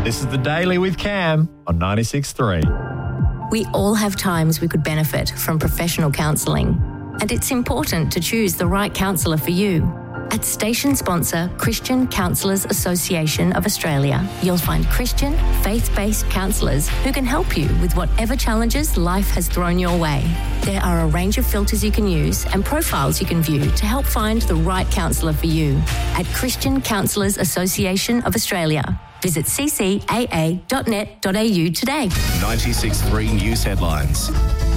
This is The Daily with Cam on 96.3. We all have times we could benefit from professional counselling, and it's important to choose the right counsellor for you. At station sponsor Christian Counsellors Association of Australia, you'll find Christian, faith-based counsellors who can help you with whatever challenges life has thrown your way. There are a range of filters you can use and profiles you can view to help find the right counsellor for you. At Christian Counsellors Association of Australia, visit ccaa.net.au today. 96.3 News Headlines.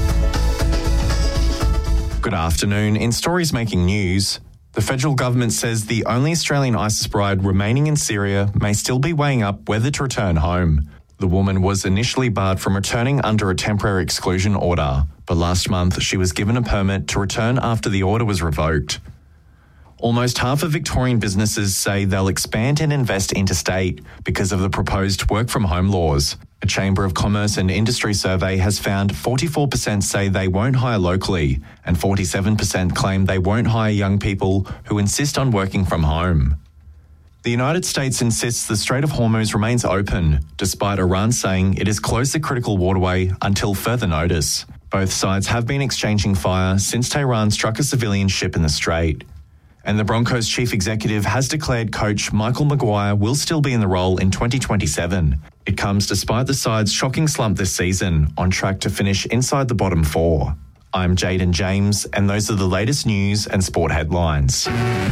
Good afternoon. In stories making news, the federal government says the only Australian ISIS bride remaining in Syria may still be weighing up whether to return home. The woman was initially barred from returning under a temporary exclusion order, but last month she was given a permit to return after the order was revoked. Almost half of Victorian businesses say they'll expand and invest interstate because of the proposed work-from-home laws. A Chamber of Commerce and Industry survey has found 44% say they won't hire locally and 47% claim they won't hire young people who insist on working from home. The United States insists the Strait of Hormuz remains open, despite Iran saying it has closed the critical waterway until further notice. Both sides have been exchanging fire since Tehran struck a civilian ship in the strait. And the Broncos chief executive has declared coach Michael Maguire will still be in the role in 2027. It comes despite the side's shocking slump this season, on track to finish inside the bottom four. I'm Jaden James, and those are the latest news and sport headlines.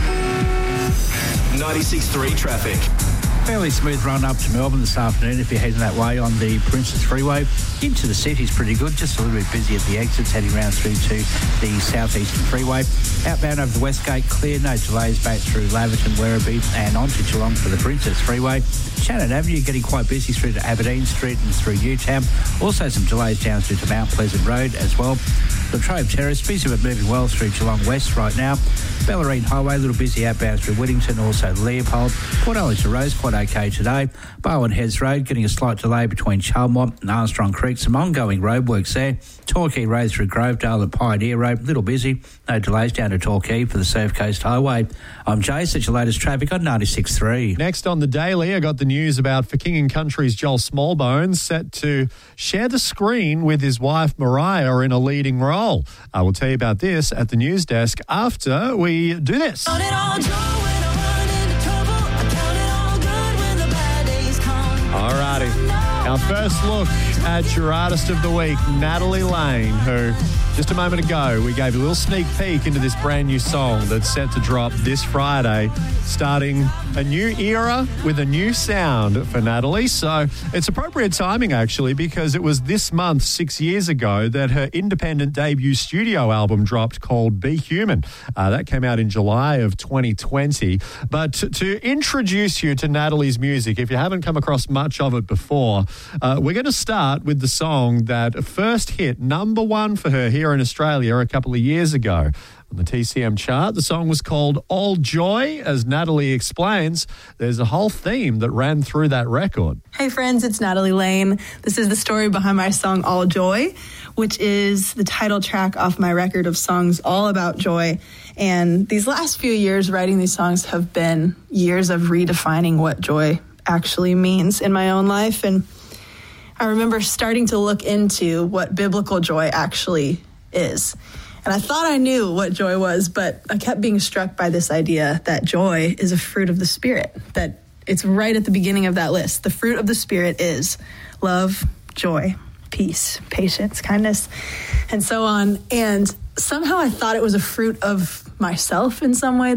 96.3 traffic. Fairly smooth run up to Melbourne this afternoon if you're heading that way on the Princess Freeway. Into the city's pretty good, just a little bit busy at the exits heading round through to the southeastern freeway. Outbound over the West Gate, clear, no delays back through Laverton, Werribee and onto Geelong for the Princess Freeway. Shannon Avenue getting quite busy through to Aberdeen Street and through Newtown. Also some delays down through to Mount Pleasant Road as well. Latrobe Terrace, busy but moving well through Geelong West right now. Bellarine Highway, a little busy outbound through Whittington, also Leopold. Port Ellen to Rose, quite okay today. Barwon Heads Road, getting a slight delay between Chalmont and Armstrong Creek. Some ongoing roadworks there. Torquay Road through Grovedale and Pioneer Road, a little busy. No delays down to Torquay for the Surf Coast Highway. I'm Jace, that's your latest traffic on 96.3. Next on The Daily, I got the news about For King and Country's Joel Smallbones set to share the screen with his wife Mariah in a leading role. I will tell you about this at the news desk after we do this. Alrighty. Our first look at your artist of the week, Natalie Lane, who just a moment ago we gave a little sneak peek into this brand new song that's set to drop this Friday, starting a new era with a new sound for Natalie. So it's appropriate timing, actually, because it was this month, 6 years ago, that her independent debut studio album dropped called Be Human. That came out in July of 2020. But to introduce you to Natalie's music, if you haven't come across much of it before, we're going to start with the song that first hit number one for her here in Australia a couple of years ago on the TCM chart. The song was called All Joy. As Natalie explains, there's a whole theme that ran through that record. Hey friends, it's Natalie Lane. This is the story behind my song All Joy, which is the title track off my record of songs all about joy. And these last few years writing these songs have been years of redefining what joy actually means in my own life. And I remember starting to look into what biblical joy actually is. And I thought I knew what joy was, but I kept being struck by this idea that joy is a fruit of the Spirit, that it's right at the beginning of that list. The fruit of the Spirit is love, joy, peace, patience, kindness, and so on. And somehow I thought it was a fruit of myself in some way.